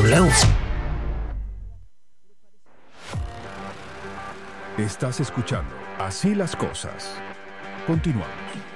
W. Estás escuchando Así las Cosas. Continuamos.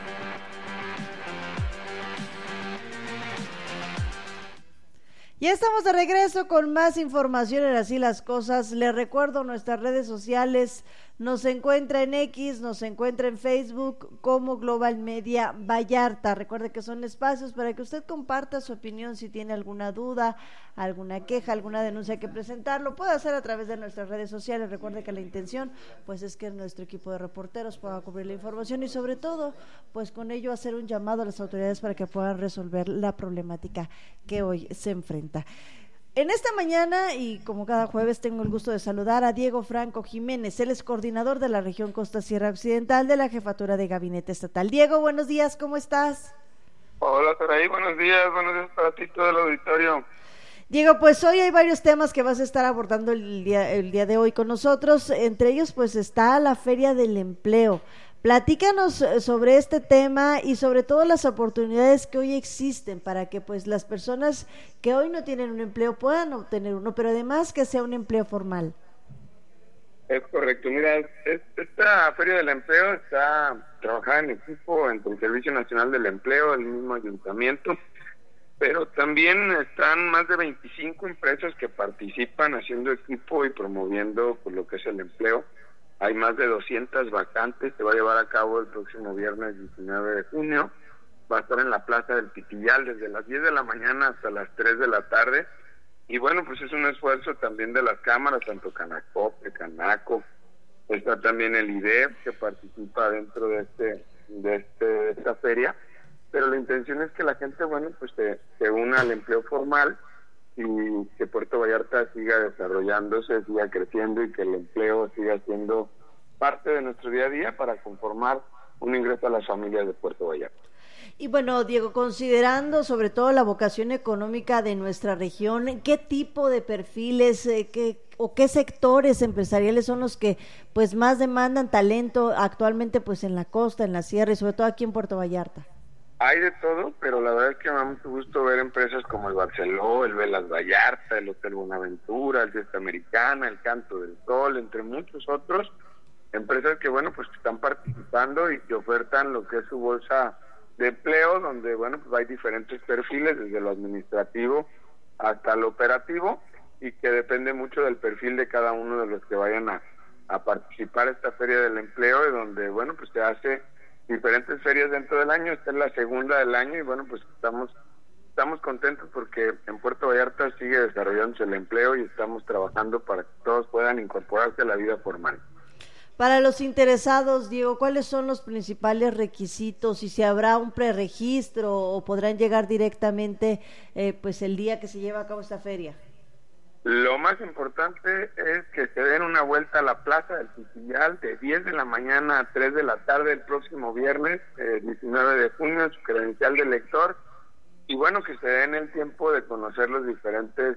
Ya estamos de regreso con más información en Así las Cosas. Les recuerdo nuestras redes sociales. Nos encuentra en X, nos encuentra en Facebook como Global Media Vallarta. Recuerde que son espacios para que usted comparta su opinión. Si tiene alguna duda, alguna queja, alguna denuncia que presentar, lo puede hacer a través de nuestras redes sociales. Recuerde que la intención pues es que nuestro equipo de reporteros pueda cubrir la información y sobre todo pues con ello hacer un llamado a las autoridades para que puedan resolver la problemática que hoy se enfrenta. En esta mañana, y como cada jueves, tengo el gusto de saludar a Diego Franco Jiménez. Él es coordinador de la región Costa Sierra Occidental de la Jefatura de Gabinete Estatal. Diego, buenos días, ¿cómo estás? Hola, Saraí, buenos días para ti, todo el auditorio. Diego, pues hoy hay varios temas que vas a estar abordando el día de hoy con nosotros. Entre ellos, pues está la Feria del Empleo. Platícanos sobre este tema y sobre todo las oportunidades que hoy existen para que pues las personas que hoy no tienen un empleo puedan obtener uno, pero además que sea un empleo formal. Es correcto, mira, esta Feria del Empleo está trabajada en equipo entre el Servicio Nacional del Empleo, el mismo ayuntamiento, pero también están más de 25 empresas que participan haciendo equipo y promoviendo pues, lo que es el empleo. Hay más de 200 vacantes, se va a llevar a cabo el próximo viernes 19 de junio, va a estar en la Plaza del Pitillal desde las 10 de la mañana hasta las 3 de la tarde, y bueno, pues es un esfuerzo también de las cámaras, tanto Canacope, Canaco, está también el IDEF que participa dentro de esta feria, pero la intención es que la gente, bueno, pues se una al empleo formal, y que Puerto Vallarta siga desarrollándose, siga creciendo y que el empleo siga siendo parte de nuestro día a día para conformar un ingreso a las familias de Puerto Vallarta. Y bueno, Diego, considerando sobre todo la vocación económica de nuestra región, ¿qué tipo de perfiles, qué sectores empresariales son los que pues más demandan talento actualmente pues en la costa, en la sierra y sobre todo aquí en Puerto Vallarta? Hay de todo, pero la verdad es que me da mucho gusto ver empresas como el Barceló, el Velas Vallarta, el Hotel Buenaventura, el Fiesta Americana, el Canto del Sol, entre muchos otros, empresas que, bueno, pues están participando y que ofertan lo que es su bolsa de empleo, donde, bueno, pues hay diferentes perfiles, desde lo administrativo hasta lo operativo, y que depende mucho del perfil de cada uno de los que vayan a participar en esta Feria del Empleo, y donde, bueno, pues se hace diferentes ferias dentro del año. Esta es la segunda del año y bueno, pues estamos contentos porque en Puerto Vallarta sigue desarrollándose el empleo y estamos trabajando para que todos puedan incorporarse a la vida formal. Para los interesados, Diego, ¿cuáles son los principales requisitos y si habrá un preregistro o podrán llegar directamente pues el día que se lleva a cabo esta feria? Lo más importante es que se den una vuelta a la Plaza del Pitillal de 10 de la mañana a 3 de la tarde el próximo viernes, 19 de junio, su credencial de lector, y bueno, que se den el tiempo de conocer las diferentes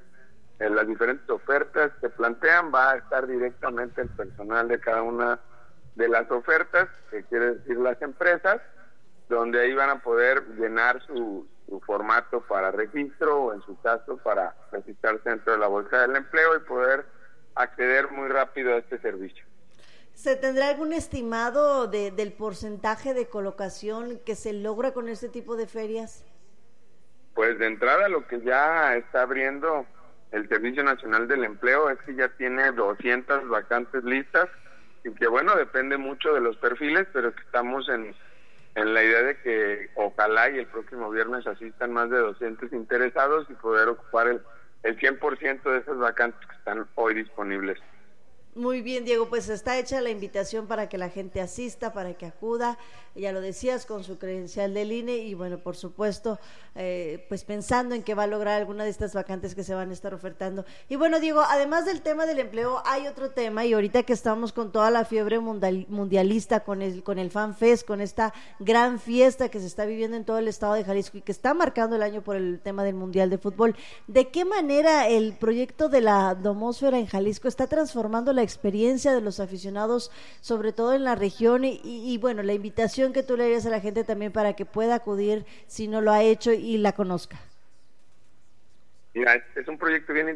ofertas que plantean. Va a estar directamente el personal de cada una de las ofertas, que quiere decir las empresas, donde ahí van a poder llenar su formato para registro o en su caso para registrarse dentro de la bolsa del empleo y poder acceder muy rápido a este servicio. ¿Se tendrá algún estimado del porcentaje de colocación que se logra con este tipo de ferias? Pues de entrada lo que ya está abriendo el Servicio Nacional del Empleo es que ya tiene 200 vacantes listas y que bueno, depende mucho de los perfiles, pero que estamos en la idea de que ojalá y el próximo viernes asistan más de 200 interesados y poder ocupar el 100% de esas vacantes que están hoy disponibles. Muy bien, Diego, pues está hecha la invitación para que la gente asista, para que acuda, ya lo decías, con su credencial del INE y bueno, por supuesto, pues pensando en que va a lograr alguna de estas vacantes que se van a estar ofertando. Y bueno, Diego, además del tema del empleo, hay otro tema y ahorita que estamos con toda la fiebre mundialista, con el Fan Fest, con esta gran fiesta que se está viviendo en todo el estado de Jalisco y que está marcando el año por el tema del Mundial de Fútbol, ¿de qué manera el proyecto de la Domósfera en Jalisco está transformando la experiencia de los aficionados, sobre todo en la región y bueno, la invitación que tú le harías a la gente también para que pueda acudir si no lo ha hecho y la conozca? Mira, es un proyecto bien